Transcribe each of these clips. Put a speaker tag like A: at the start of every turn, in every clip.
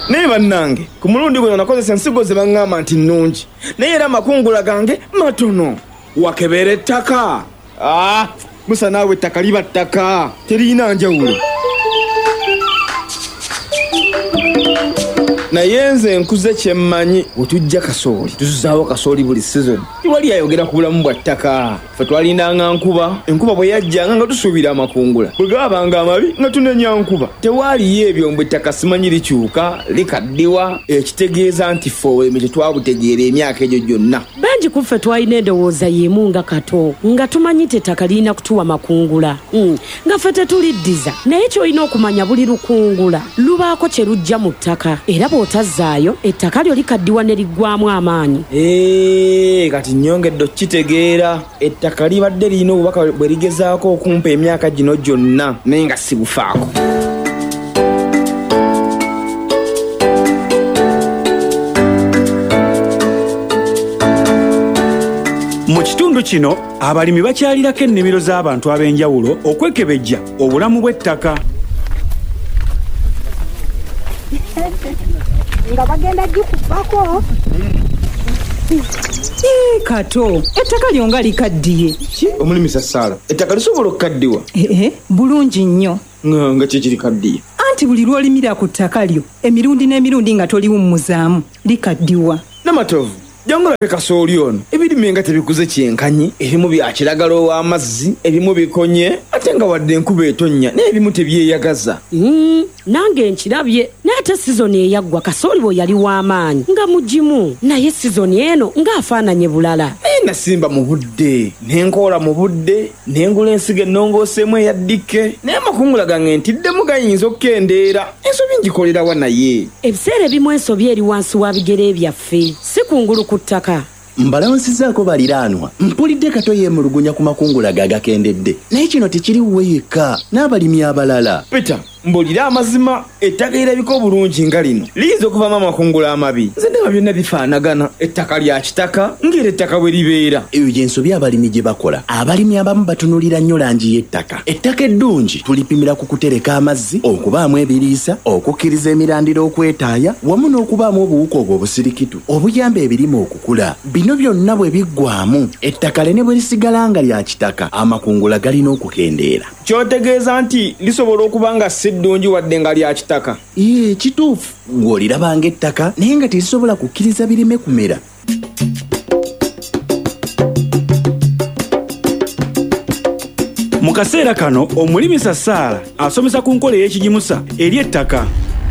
A: naye bannange ku mulundi guno nakozesa ensigo ze baŋŋamba nti nnungi naye era amakungula gange matono. Wakebera ettaka. Musa naawe ettaka liba ttaka terina njawulo. Naye nze nkuze kyemmanyi otujja kasooli tuzaawo kasooli buli season. Tiwali ayogera ku bulamu bwa ttaka. Ffe twalindanga enkuba bwe yajjanga nga tusuubira amakungula bwe gaabanga amabi nga tunenya nkuba. Tewaaliyo ebyo mbu ettaka simanyi likyuka likaddiwa, ekitegeeza nti ffe obulimi tetwabutegeera emyaka egyo gyonna.
B: Bangi ku ffe twalina endowooza y'emu nga Kato nga tumanyi ettaka lirina kutuwa makungula nga ffe tetuliddiza. Naye ky'olina okumanya buli lukungula lubaako kye lujja mu ttaka era bw'otazzaayo ettaka lyo likaddiwa ne liggwaamu amaanyi.
A: Kati nnyongedde okitegeera. Ettaka libadde lirina obubaka bwe ligezaako okumpa emyaka gino gyonna naye nga si bufaako.
C: Mu kitundu kino abalimi bakyalirako ennimiro z'abantu ab'enjawulo okwekebejja obulamu bw'ettaka.
D: Nga bagenda gikubako.
E: Kato, ettaka lyonga likaddiye.
A: Omulimisa Saala, ettaka lisobola okukaddiwa?
E: Bulungi nnyo.
A: Nga kiki likaddiye?
E: Anti buli lw'olimira ku ttaka lyo emirundi n'emirundi nga toliwummuzaamu likaddiwa.
A: Namatovu, jangu labe kasooli ono. Ebirime nga tebikuze kyenkanyi, ebimu bya kiragala ow'amazzi, ebimu bikonye, ate nga wadde enkuba etonnya n'ebimu tebyeyagaza.
B: Nange nkirabye naye ate sizoni eyaggwa kasooli bwe yali w'amaanyi nga mugimu, naye sizoni eno ng'afaananye bulala.
A: Nasimba mu budde nenkoola mu budde nengula ensigo ennongooseemu eya Dikke naye amakungula gange ntiddemu gayinza okukendeera. Ensobi ngikolerawa naye
B: ebiseera ebimu ensobi eri wansi wa bigere byaffe si kungulu ku ttaka.
F: Mbalawusizaako baliraanwa mpulidde Kato yeemulugunya ku makungula gagakendedde naye kino tekiriwe yekka n'abalimi abalala.
A: Peter, mbulira amazima ettaka erabika obulungi nga lino liyinza okuvaamu amakungula amabi. Nze ndaba byonna bifaanagana, ettaka lya kitaka ng'era ettaka bwe libeera.
F: Eyo gy'ensobi abalimi gye bakola. Abalimi abamu batunuulira nnyo langi y'ettaka. Ettaka eddungi tulipimira ku kutereka amazzi, okubaamu ebiriisa, okukkiriza emirandira okwetaaya wamu n'okubaamu obuwuka obwo obusirikitu obuyamba ebirime okukula. Bino byonna bwe biggwaamu ettaka ne bwe lisigala nga lya kitaka amakungula galina okukendeera.
A: Kyotegeeza nti lisobola okuba nga si ddungi wadde nga lya kitaka.
F: Kituufu ng'olirabanga ettaka naye nga terisobola kukkiriza birime kumera.
C: Mu kaseera kano omulimisa Saala asomesa ku nkola ey'ekigimusa eri ettaka.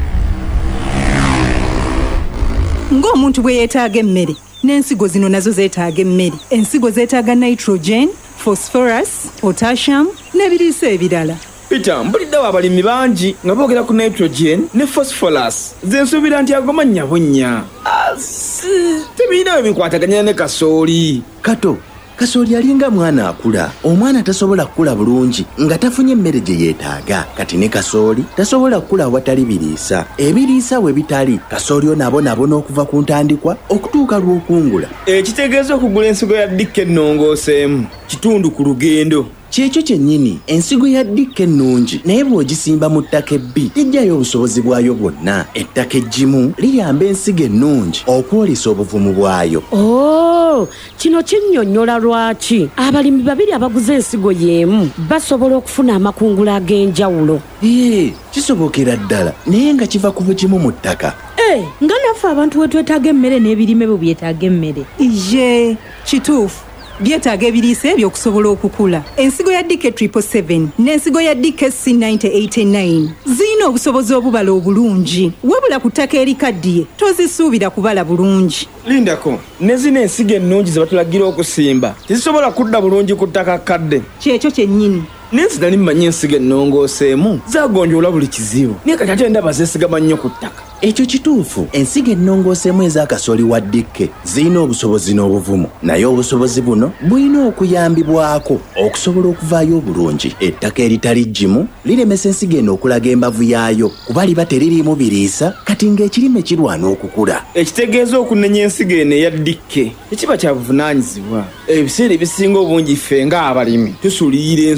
E: Ng'omuntu bwe yeetaaga emmere n'ensigo zino nazo zeetaaga emmere. Ensigo zeetaaga nitrogen, phosphorus, potassium n'ebiriisa ebirala.
A: Peter, mpuliddewo abalimi bangi nga boogera ku nitrogen ne phosphorus. Nze nsuubira nti ago mannya bunnya. Tebirina bwe bikwataganya ne kasooli.
F: Kato, kasooli alinga mwana akula. Omwana tasobola kukula bulungi nga tafunye emmere gye yeetaaga. Kati ne kasooli tasobola kukula awatali biriisa. Ebiriisa we bitali kasooli ono abonabona okuva ku ntandikwa okutuuka lw'okungula.
A: Ekitegeeza okugula ensigo ya Dikke ennongooseemu kitundu ku lugendo.
F: Kyekyo kyennyini ensigo ya Dikke ennungi naye bw'ogisimba mu ttaka ebbi lijjayo obusobozi bwayo bwonna. Ettaka eggimu liyamba ensigo ennungi okwolesa obuvumu bwayo.
B: Kino kinnyonnyola lwaki abalimi babiri abaguze ensigo y'emu basobola okufuna amakungula ag'enjawulo.
F: Kisobokera ddala naye nga kiva ku bugimu mu ttaka.
G: Nga naffe abantu we twetaaga emmere n'ebirime bwe byetaaga emmere.
E: Kituufu byetaaga ebiriisa ebyo okusobola okukula. Ensigo ya Dikke 777 n'ensigo ya Dikke C9089 zirina obusobozi obubala obulungi wabula ku ttaka erikaddiye tozisuubira kubala bulungi.
A: Lindako, ne zino ensigo ennungi ze batulagira okusimba tezisobola kudda bulungi ku ttaka kadde.
E: Kyekyo kyennyini.
A: Nensi nali mmanyi ensigo ennongooseemu zagonjoola buli kizibu naye kati ate ndaba zeesigama nnyo ku ttaka.
F: Ekyo kituufu. Ensigo ennongooseemu ez'akasooli wa Dikke zirina obusobozi n'obuvumu naye obusobozi buno bulina okuyambibwako okusobola okuvaayo obulungi. Ettaka eritali ggimu liremesa ensigo eno okulaga embavu yaayo kuba liba teririimu biriisa kati ng'ekirime kirwana okukula.
A: Ekitegeeza okunenya ensigo eno eya Dikke tekiba kya buvunaanyizibwa. Ebiseera ebisinga obungi ffe ng'abalimi tusuulirira ensonga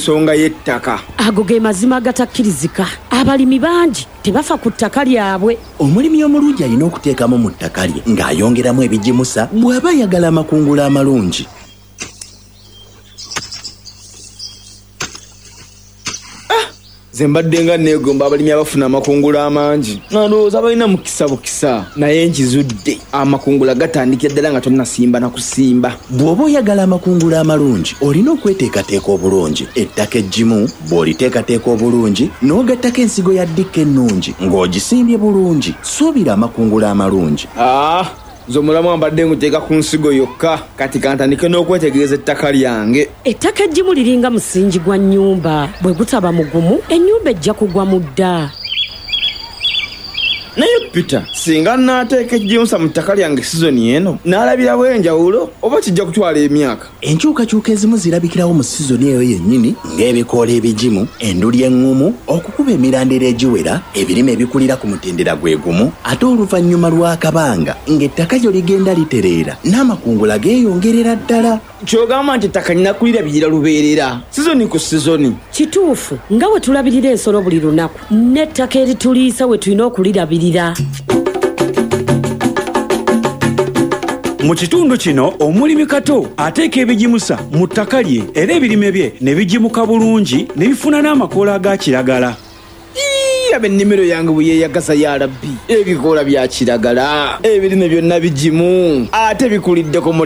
A: y'ettaka.
B: ago ge mazima agatakkirizika. Abalimi bangi tebafa ku ttaka lyabwe.
F: Omulimi omulungi alina okuteekamu mu ttaka lye ng'ayongeramu ebigimusa bw'aba ayagala amakungula amalungi.
A: Nze mbadde nga neegomba abalimi abafuna amakungula amangi nga ndowooza balina mukisa bukisa naye nkizudde amakungula gatandikira ddala nga tonnasimba na kusimba.
F: Bw'oba oyagala amakungula amalungi olina okweteekateeka obulungi. Ettaka eggimu bw'oliteekateeka obulungi n'ogattako ensigo ya ddikka ennungi ng'ogisimbye bulungi, suubira amakungula amalungi.
A: Nze omulamu ambadde nguteeka ku nsigo yokka kati kantandike n'okwetegereza ettaka lyange.
B: Ettaka eggimu liringa musingi gwa nnyumba, bwe gutaba mugumu ennyumba ejja kugwa mu dda.
A: Naye Peter, singa naateeka egimusa mu ttaka lyange sizoni eno n'alabirawo enjawulo oba kijja kutwala emyaka?
F: Enkyukakyuka ezimu zirabikirawo mu sizoni eyo yennyini ng'ebikoola ebigimu, enduli eŋŋumu, okukuba emirandira egiwera, ebirime ebikulira ku mutendera gwe gumu, ate oluvannyuma lw'akabanga ng'ettaka lyo ligenda litereera n'amakungula geeyongerera ddala.
A: Kyogamba nti ettaka linakulira biyira lubeerera sizoni ku sizoni.
B: Kituufu nga we tulabirira ensolo buli lunaku n'ettaka erituliisa we tulina okulirabirira.
C: Mu kitundu kino omulimi kato ateeka ebigimusa mu ttaka lye era ebirime bye ne bigimuka bulungi ne bifuna n'amakoola aga kiragala.
A: Abe ennimiro yange bwe yeeyagaza ya Rabbi, ebikoola bya kiragala, ebirime byonna bigimu ate bikuliddeko mu